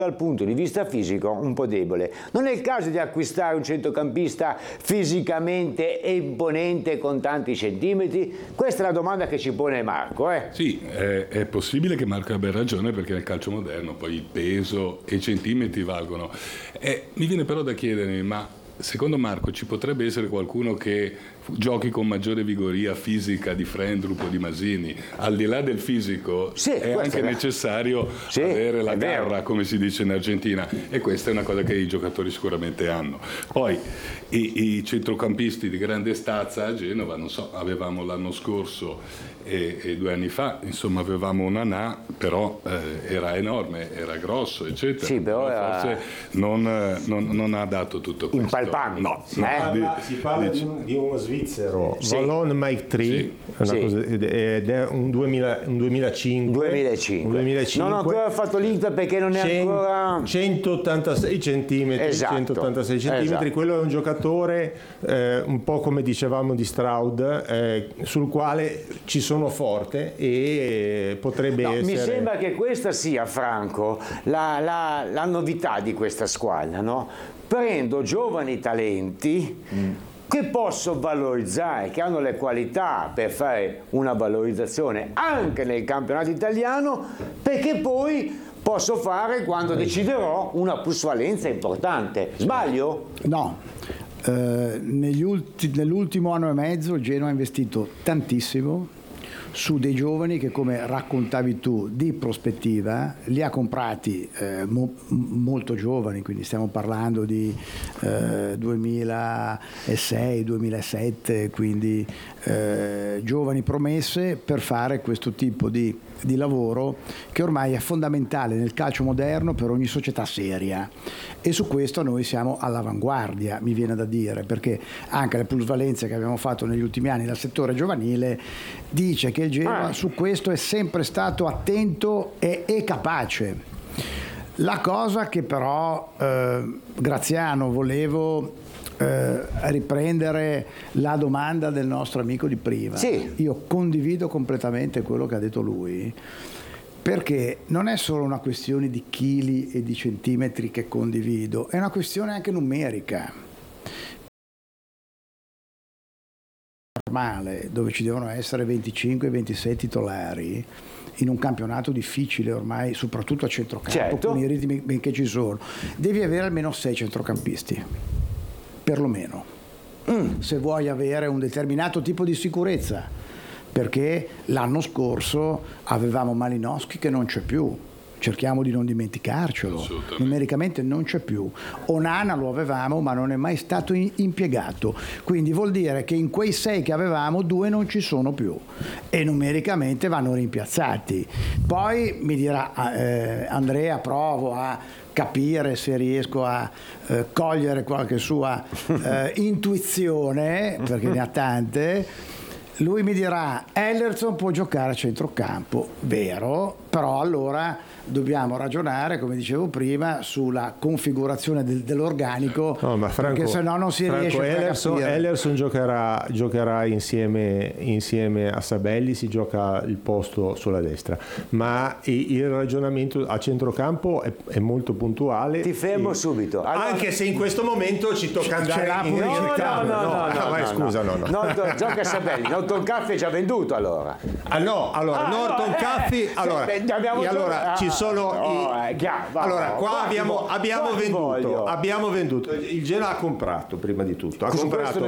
dal punto di vista fisico un po' debole. Non è il caso di acquistare un centrocampista fisicamente imponente con tanti centimetri? Questa è la domanda che ci pone Marco. Sì, è possibile che Marco abbia ragione, perché nel calcio moderno poi il peso e i centimetri valgono. Mi viene però da chiedermi, ma secondo Marco ci potrebbe essere qualcuno che giochi con maggiore vigoria fisica di Frendrup o di Masini? Al di là del fisico, sì, è anche necessario avere la garra, come si dice in Argentina, e questa è una cosa che i giocatori sicuramente hanno. Poi i centrocampisti di grande stazza a Genova, non so, avevamo l'anno scorso e 2 anni fa, insomma, avevamo un Anà, però era enorme, era grosso, eccetera. Sì, però forse non ha dato tutto questo. Impalpabile. No, si parla di uno svizzero, Wallon Mike Tree, ed è un 2005. Non ho ancora fatto l'Inter perché non è ancora 186 centimetri. Esatto, 186 centimetri. esatto. Quello è un giocatore un po' come dicevamo di Stroud, sul quale ci sono forte e potrebbe essere. Mi sembra che questa sia, Franco, la novità di questa squadra, no? Prendo giovani talenti che posso valorizzare, che hanno le qualità per fare una valorizzazione anche nel campionato italiano, perché poi posso fare, quando deciderò, una plusvalenza importante. Sbaglio? No. Nell'ultimo anno e mezzo il Genoa ha investito tantissimo su dei giovani che, come raccontavi tu, di prospettiva, li ha comprati molto giovani, quindi stiamo parlando di 2006-2007, quindi giovani promesse per fare questo tipo di lavoro che ormai è fondamentale nel calcio moderno per ogni società seria, e su questo noi siamo all'avanguardia, mi viene da dire, perché anche le plusvalenze che abbiamo fatto negli ultimi anni dal settore giovanile dice che il Genoa su questo è sempre stato attento e capace. La cosa che però, Graziano, volevo riprendere la domanda del nostro amico di prima. Sì. Io condivido completamente quello che ha detto lui, perché non è solo una questione di chili e di centimetri che condivido, è una questione anche numerica. Normale, dove ci devono essere 25-26 titolari in un campionato difficile ormai, soprattutto a centrocampo, certo, con i ritmi benché ci sono, devi avere almeno 6 centrocampisti, perlomeno, se vuoi avere un determinato tipo di sicurezza, perché l'anno scorso avevamo Malinowski che non c'è più. Cerchiamo di non dimenticarcelo, numericamente non c'è più. Onana lo avevamo, ma non è mai stato impiegato, quindi vuol dire che in quei 6 che avevamo 2 non ci sono più e numericamente vanno rimpiazzati. Poi mi dirà Andrea, provo a capire se riesco a cogliere qualche sua intuizione, perché ne ha tante. Lui mi dirà: Ellerson può giocare a centrocampo, vero, però allora dobbiamo ragionare, come dicevo prima, sulla configurazione dell'organico, no, ma Franco, perché se no non si riesce a capire. Ellerson giocherà insieme a Sabelli, si gioca il posto sulla destra, ma il ragionamento a centrocampo è molto puntuale. Ti fermo subito. Allora, anche se in questo momento ci tocca andare in no, scusa. Gioca Sabelli, Norton Caffey è già venduto allora. Norton Caffey, ci sono qua abbiamo venduto. Il Genoa ha comprato, prima di tutto, ha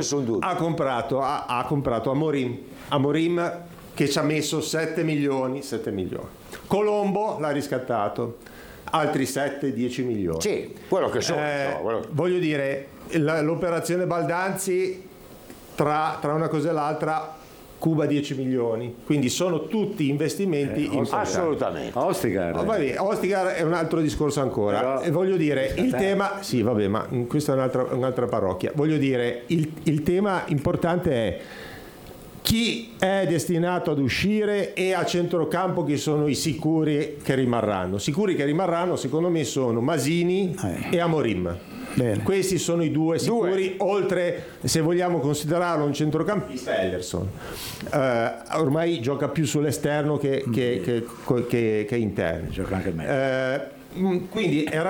comprato Amorim che ci ha messo 7 milioni. Colombo l'ha riscattato, altri 7-10 milioni. Sì, quello che sono. Voglio dire, l'operazione Baldanzi, tra una cosa e l'altra, Cuba 10 milioni, quindi sono tutti investimenti importanti. Assolutamente. Ostigar è un altro discorso ancora. Però, e voglio dire, il tema, sì vabbè, ma questa è un'altra parrocchia. Voglio dire, il tema importante è chi è destinato ad uscire e a centrocampo chi sono i sicuri che rimarranno. Sicuri che rimarranno, secondo me, sono Masini e Amorim. Bene. Questi sono i due sicuri, oltre, se vogliamo considerarlo un centrocampista, Ellerson. Ormai gioca più sull'esterno che interno. Gioca anche meglio. Quindi era